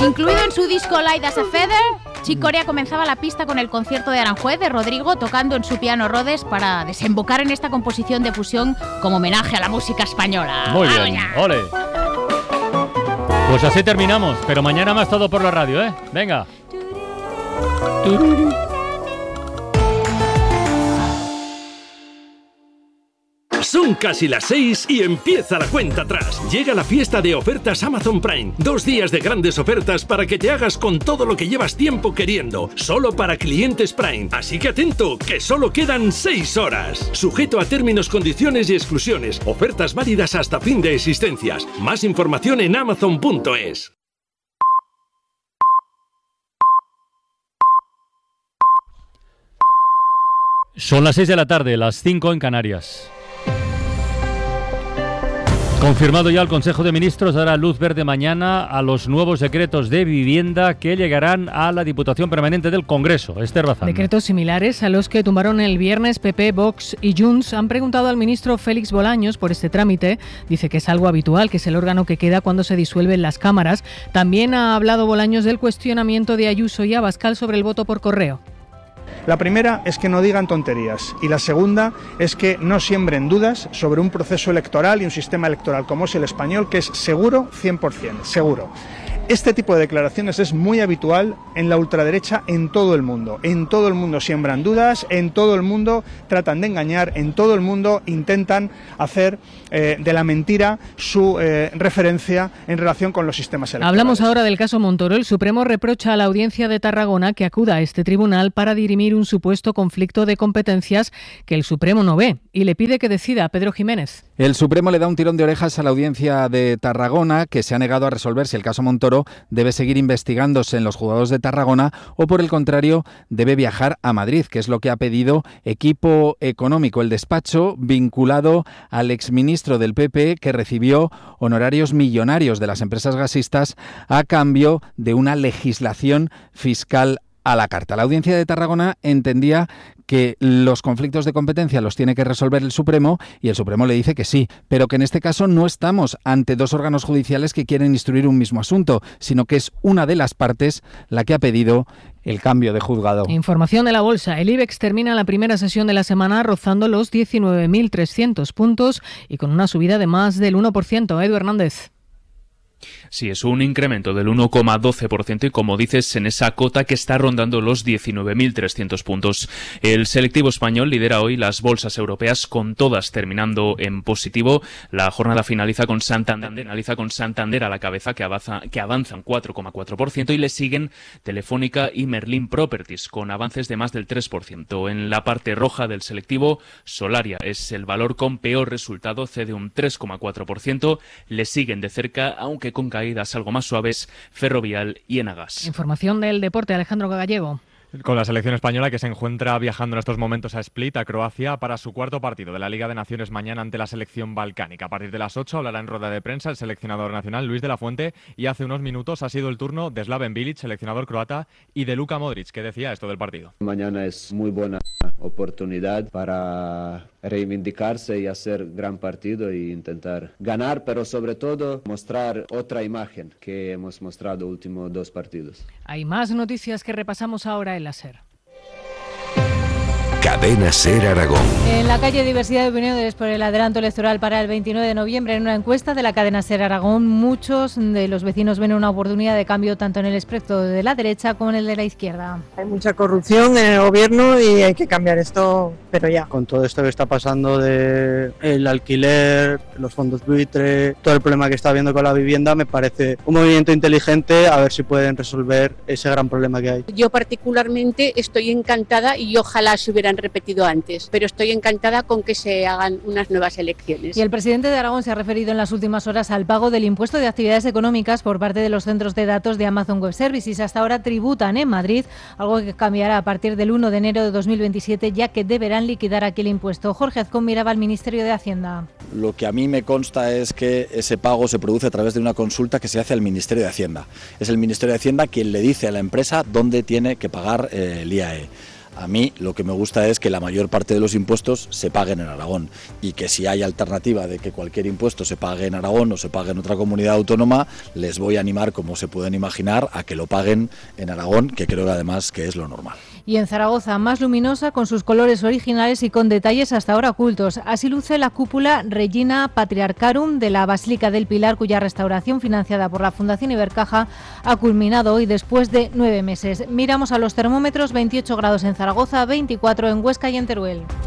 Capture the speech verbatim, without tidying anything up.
Incluido en su disco Light as a Feather, Chick Corea comenzaba la pista con el concierto de Aranjuez de Rodrigo tocando en su piano Rhodes para desembocar en esta composición de fusión como homenaje a la música española. Muy bien, ole. Pues así terminamos, pero mañana más todo por la radio, ¿eh? Venga. Son casi las seis y empieza la cuenta atrás. Llega la fiesta de ofertas Amazon Prime. Dos días de grandes ofertas para que te hagas con todo lo que llevas tiempo queriendo. Solo para clientes Prime. Así que atento, que solo quedan seis horas. Sujeto a términos, condiciones y exclusiones. Ofertas válidas hasta fin de existencias. Más información en amazon punto es. Son las seis de la tarde, las cinco en Canarias. Confirmado ya el Consejo de Ministros dará luz verde mañana a los nuevos decretos de vivienda que llegarán a la Diputación Permanente del Congreso. Esther Bazán. Decretos similares a los que tumbaron el viernes P P, Vox y Junts han preguntado al ministro Félix Bolaños por este trámite. Dice que es algo habitual, que es el órgano que queda cuando se disuelven las cámaras. También ha hablado Bolaños del cuestionamiento de Ayuso y Abascal sobre el voto por correo. La primera es que no digan tonterías y la segunda es que no siembren dudas sobre un proceso electoral y un sistema electoral como es el español, que es seguro cien por ciento, seguro. Este tipo de declaraciones es muy habitual en la ultraderecha en todo el mundo. En todo el mundo siembran dudas, en todo el mundo tratan de engañar, en todo el mundo intentan hacer eh, de la mentira su eh, referencia en relación con los sistemas electorales. Hablamos ahora del caso Montoro. El Supremo reprocha a la Audiencia de Tarragona que acuda a este tribunal para dirimir un supuesto conflicto de competencias que el Supremo no ve y le pide que decida. Pedro Jiménez. El Supremo le da un tirón de orejas a la Audiencia de Tarragona, que se ha negado a resolver si el caso Montoro debe seguir investigándose en los juzgados de Tarragona o, por el contrario, debe viajar a Madrid, que es lo que ha pedido Equipo Económico, el despacho vinculado al exministro del P P que recibió honorarios millonarios de las empresas gasistas a cambio de una legislación fiscal a la carta. La Audiencia de Tarragona entendía que los conflictos de competencia los tiene que resolver el Supremo y el Supremo le dice que sí, pero que en este caso no estamos ante dos órganos judiciales que quieren instruir un mismo asunto, sino que es una de las partes la que ha pedido el cambio de juzgado. Información de la bolsa. El IBEX termina la primera sesión de la semana rozando los diecinueve mil trescientos puntos y con una subida de más del uno por ciento. Edu Hernández. Sí, es un incremento del uno coma doce por ciento y, como dices, en esa cota que está rondando los diecinueve mil trescientos puntos. El selectivo español lidera hoy las bolsas europeas, con todas terminando en positivo. La jornada finaliza con Santander, finaliza con Santander a la cabeza, que avanza, que avanzan cuatro coma cuatro por ciento, y le siguen Telefónica y Merlin Properties con avances de más del tres por ciento. En la parte roja del selectivo, Solaria es el valor con peor resultado, cede un tres coma cuatro por ciento. Le siguen de cerca, aunque con caídas algo más suaves, Ferrovial y Enagas. Información del deporte, Alejandro Gallego. Con la selección española, que se encuentra viajando en estos momentos a Split, a Croacia, para su cuarto partido de la Liga de Naciones mañana ante la selección balcánica. A partir de las ocho hablará en rueda de prensa el seleccionador nacional Luis de la Fuente, y hace unos minutos ha sido el turno de Slaven Bilic, seleccionador croata, y de Luka Modric, que decía esto del partido. Mañana es muy buena oportunidad para reivindicarse y hacer gran partido e intentar ganar, pero sobre todo mostrar otra imagen que hemos mostrado los últimos dos partidos. Hay más noticias que repasamos ahora en la SER. Cadena SER Aragón. En la calle Diversidad de Opiniones por el adelanto electoral para el veintinueve de noviembre, en una encuesta de la cadena SER Aragón, muchos de los vecinos ven una oportunidad de cambio tanto en el espectro de la derecha como en el de la izquierda. Hay mucha corrupción en el gobierno y hay que cambiar esto, pero ya. Con todo esto que está pasando de el alquiler, los fondos buitre, todo el problema que está habiendo con la vivienda, me parece un movimiento inteligente, a ver si pueden resolver ese gran problema que hay. Yo particularmente estoy encantada y ojalá se hubieran repetido antes, pero estoy encantada con que se hagan unas nuevas elecciones. Y el presidente de Aragón se ha referido en las últimas horas al pago del impuesto de actividades económicas por parte de los centros de datos de Amazon Web Services. Hasta ahora tributan en Madrid, algo que cambiará a partir del uno de enero de dos mil veintisiete, ya que deberán liquidar aquel impuesto. Jorge Azcón miraba al Ministerio de Hacienda. Lo que a mí me consta es que ese pago se produce a través de una consulta que se hace al Ministerio de Hacienda. Es el Ministerio de Hacienda quien le dice a la empresa dónde tiene que pagar eh, el I A E. A mí lo que me gusta es que la mayor parte de los impuestos se paguen en Aragón y que si hay alternativa de que cualquier impuesto se pague en Aragón o se pague en otra comunidad autónoma, les voy a animar, como se pueden imaginar, a que lo paguen en Aragón, que creo que además que es lo normal. Y en Zaragoza, más luminosa, con sus colores originales y con detalles hasta ahora ocultos. Así luce la cúpula Regina Patriarcharum de la Basílica del Pilar, cuya restauración financiada por la Fundación Ibercaja ha culminado hoy después de nueve meses. Miramos a los termómetros: veintiocho grados en Zaragoza, veinticuatro en Huesca y en Teruel.